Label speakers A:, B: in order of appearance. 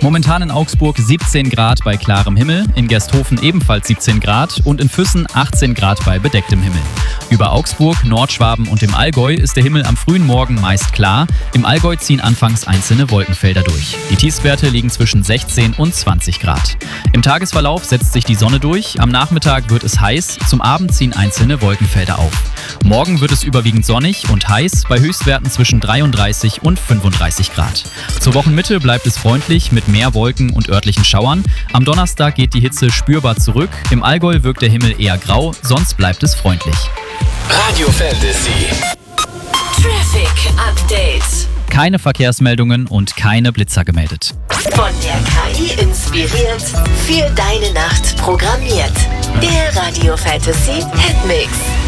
A: Momentan in Augsburg 17 Grad bei klarem Himmel, in Gersthofen ebenfalls 17 Grad und in Füssen 18 Grad bei bedecktem Himmel. Über Augsburg, Nordschwaben und dem Allgäu ist der Himmel am frühen Morgen meist klar. Im Allgäu ziehen anfangs einzelne Wolkenfelder durch. Die Tiefstwerte liegen zwischen 16 und 20 Grad. Im Tagesverlauf setzt sich die Sonne durch, am Nachmittag wird es heiß, zum Abend ziehen einzelne Wolkenfelder auf. Morgen wird es überwiegend sonnig und heiß, bei Höchstwerten zwischen 33 und 35 Grad. Zur Wochenmitte bleibt es freundlich mit mehr Wolken und örtlichen Schauern. Am Donnerstag geht die Hitze spürbar zurück. Im Allgäu wirkt der Himmel eher grau, sonst bleibt es freundlich.
B: Radio Fantasy.
C: Traffic Update.
A: Keine Verkehrsmeldungen und keine Blitzer gemeldet.
C: Von der KI inspiriert, für deine Nacht programmiert. Der Radio Fantasy Hitmix.